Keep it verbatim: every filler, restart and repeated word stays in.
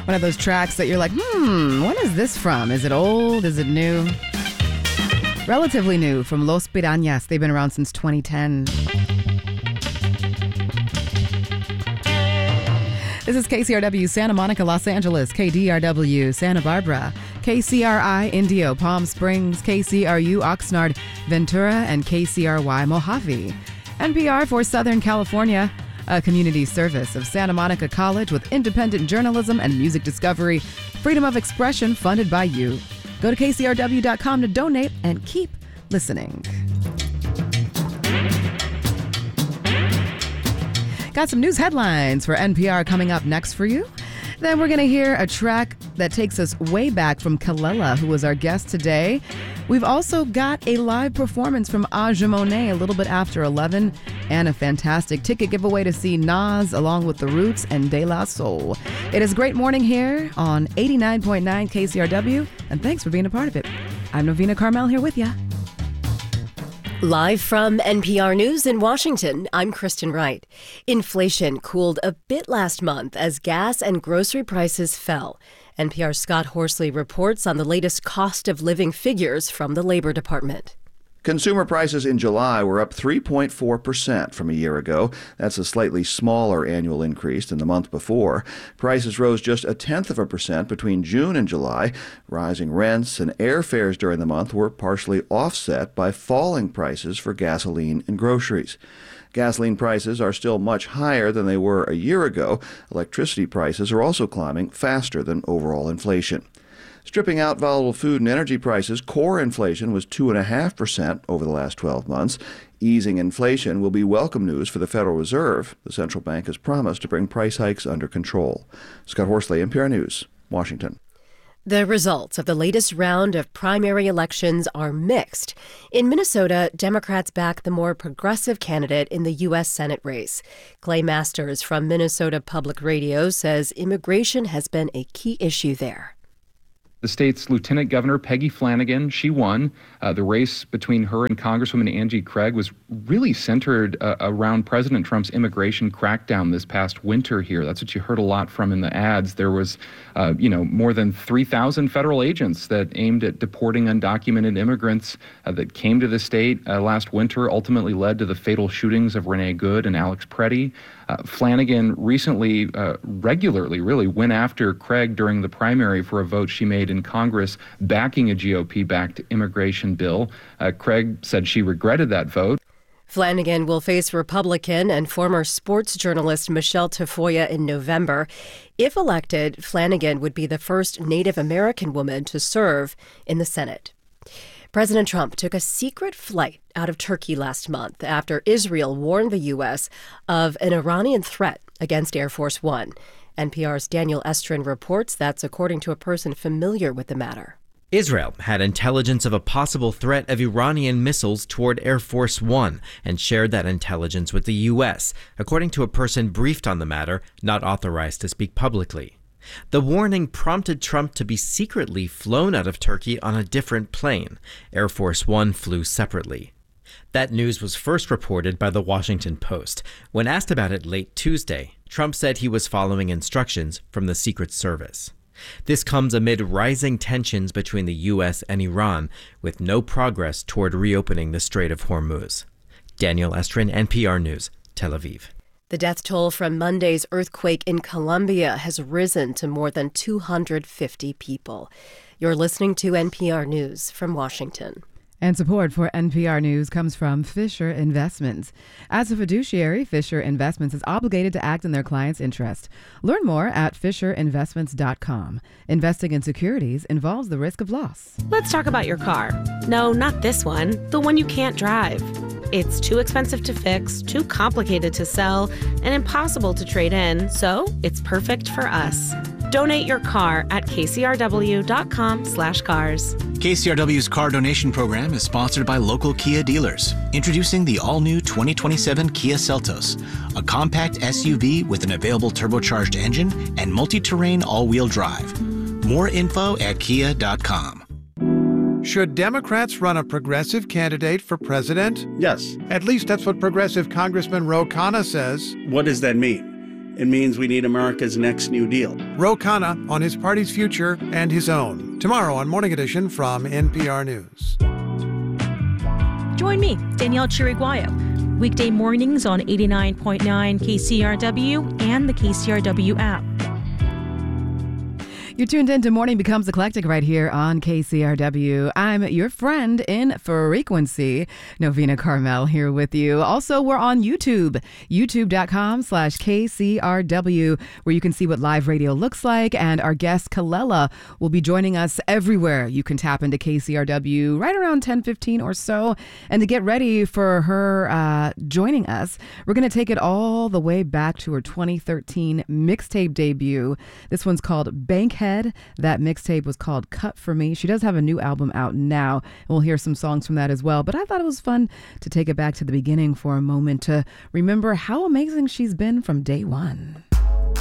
One of those tracks that you're like, hmm, when is this from? Is it old? Is it new? Relatively new from Los Piranhas. They've been around since twenty ten. This is K C R W Santa Monica, Los Angeles, K D R W Santa Barbara, K C R I Indio, Palm Springs, K C R U Oxnard, Ventura, and K C R Y Mojave. N P R for Southern California, a community service of Santa Monica College with independent journalism and music discovery, freedom of expression funded by you. Go to K C R W dot com to donate and keep listening. Got some news headlines for N P R coming up next for you. Then we're going to hear a track that takes us way back from Kelela, who was our guest today. We've also got a live performance from Aja Monet a little bit after eleven, and a fantastic ticket giveaway to see Nas along with The Roots and De La Soul. It is a great morning here on eighty-nine point nine K C R W, and thanks for being a part of it. I'm Novena Carmel here with ya. Live from N P R News in Washington, I'm Kristen Wright. Inflation cooled a bit last month as gas and grocery prices fell. N P R's Scott Horsley reports on the latest cost of living figures from the Labor Department. Consumer prices in July were up three point four percent from a year ago. That's a slightly smaller annual increase than the month before. Prices rose just a tenth of a percent between June and July. Rising rents and airfares during the month were partially offset by falling prices for gasoline and groceries. Gasoline prices are still much higher than they were a year ago. Electricity prices are also climbing faster than overall inflation. Stripping out volatile food and energy prices, core inflation was two point five percent over the last twelve months. Easing inflation will be welcome news for the Federal Reserve. The central bank has promised to bring price hikes under control. Scott Horsley, N P R News, Washington. The results of the latest round of primary elections are mixed. In Minnesota, Democrats back the more progressive candidate in the U S Senate race. Clay Masters from Minnesota Public Radio says immigration has been a key issue there. The state's Lieutenant Governor, Peggy Flanagan, she won. Uh, the race between her and Congresswoman Angie Craig was really centered uh, around President Trump's immigration crackdown this past winter here. That's what you heard a lot from in the ads. There was, uh, you know, more than three thousand federal agents that aimed at deporting undocumented immigrants uh, that came to the state uh, last winter, ultimately led to the fatal shootings of Renee Good and Alex Preddy. Uh, Flanagan recently, uh, regularly really, went after Craig during the primary for a vote she made in Congress backing a G O P-backed immigration bill. Uh, Craig said she regretted that vote. Flanagan will face Republican and former sports journalist Michelle Tafoya in November. If elected, Flanagan would be the first Native American woman to serve in the Senate. President Trump took a secret flight out of Turkey last month after Israel warned the U S of an Iranian threat against Air Force One. N P R's Daniel Estrin reports that's according to a person familiar with the matter. Israel had intelligence of a possible threat of Iranian missiles toward Air Force One and shared that intelligence with the U S, according to a person briefed on the matter, not authorized to speak publicly. The warning prompted Trump to be secretly flown out of Turkey on a different plane. Air Force One flew separately. That news was first reported by the Washington Post. When asked about it late Tuesday, Trump said he was following instructions from the Secret Service. This comes amid rising tensions between the U S and Iran, with no progress toward reopening the Strait of Hormuz. Daniel Estrin, N P R News, Tel Aviv. The death toll from Monday's earthquake in Colombia has risen to more than two hundred fifty people. You're listening to N P R News from Washington. And support for N P R News comes from Fisher Investments. As a fiduciary, Fisher Investments is obligated to act in their client's interest. Learn more at fisher investments dot com. Investing in securities involves the risk of loss. Let's talk about your car. No, not this one, the one you can't drive. It's too expensive to fix, too complicated to sell, and impossible to trade in, so it's perfect for us. Donate your car at kcrw.com slash cars. K C R W's car donation program is sponsored by local Kia dealers. Introducing the all-new twenty twenty-seven Kia Seltos, a compact S U V with an available turbocharged engine and multi-terrain all-wheel drive. More info at kia dot com. Should Democrats run a progressive candidate for president? Yes. At least that's what progressive Congressman Ro Khanna says. What does that mean? It means we need America's next New Deal. Ro Khanna on his party's future and his own. Tomorrow on Morning Edition from N P R News. Join me, Danielle Chiriguayo, weekday mornings on eighty-nine point nine K C R W and the K C R W app. You're tuned in to Morning Becomes Eclectic right here on K C R W. I'm your friend in frequency, Novena Carmel, here with you. Also, we're on YouTube, youtube.com slash KCRW, where you can see what live radio looks like. And our guest, Kelela, will be joining us everywhere. You can tap into K C R W right around ten fifteen or so. And to get ready for her uh, joining us, we're going to take it all the way back to her twenty thirteen mixtape debut. This one's called Bankhead. That mixtape was called Cut For Me. She does have a new album out now, and we'll hear some songs from that as well. But I thought it was fun to take it back to the beginning for a moment to remember how amazing she's been from day one.